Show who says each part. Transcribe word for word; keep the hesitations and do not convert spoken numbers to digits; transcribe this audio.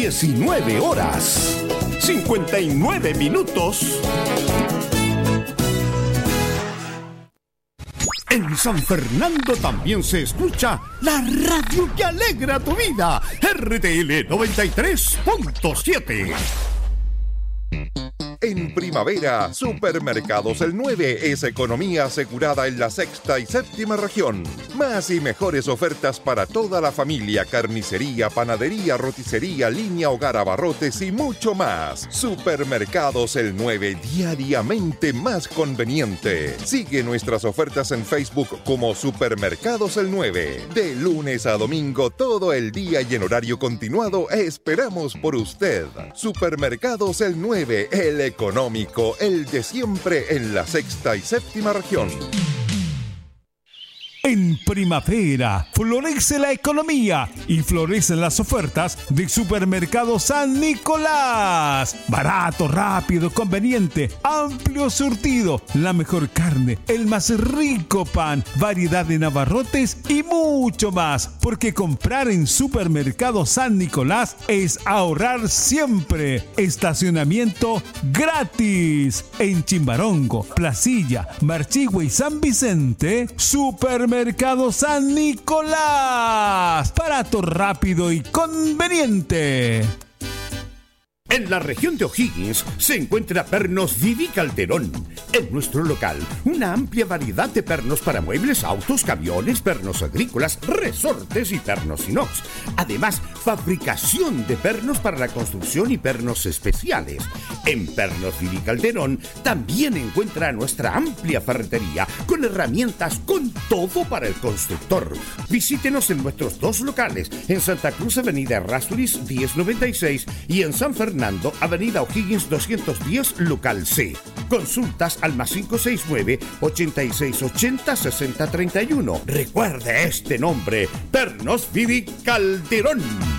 Speaker 1: diecinueve horas, cincuenta y nueve minutos. En San Fernando también se escucha la radio que alegra tu vida, R T L noventa y tres punto siete.
Speaker 2: En primavera, Supermercados El nueve es economía asegurada en la sexta y séptima región. Más y mejores ofertas para toda la familia, carnicería, panadería, roticería, línea, hogar, abarrotes y mucho más. Supermercados El nueve, diariamente más conveniente. Sigue nuestras ofertas en Facebook como Supermercados El nueve. De lunes a domingo, todo el día y en horario continuado, esperamos por usted. Supermercados El nueve, el económico, el de siempre en la sexta y séptima región.
Speaker 3: En primavera, florece la economía y florecen las ofertas de Supermercado San Nicolás. Barato, rápido, conveniente, amplio surtido, la mejor carne, el más rico pan, variedad de abarrotes y mucho más. Porque comprar en Supermercado San Nicolás es ahorrar siempre. Estacionamiento gratis. En Chimbarongo, Placilla, Marchigüe y San Vicente, Supermercado Mercado San Nicolás. Barato, rápido y conveniente.
Speaker 1: En la región de O'Higgins se encuentra Pernos Vivi Calderón. En nuestro local, una amplia variedad de pernos para muebles, autos, camiones, pernos agrícolas, resortes y pernos inox. Además, fabricación de pernos para la construcción y pernos especiales. En Pernos Vivi Calderón también encuentra nuestra amplia ferretería con herramientas con todo para el constructor. Visítenos en nuestros dos locales, en Santa Cruz, Avenida Errázuriz diez noventa y seis y en San Fernando, Avenida O'Higgins doscientos diez, local C. Consultas al más cinco seis nueve, ochenta y seis ochenta, sesenta treinta y uno. Recuerde este nombre, Pernos Vivi Calderón.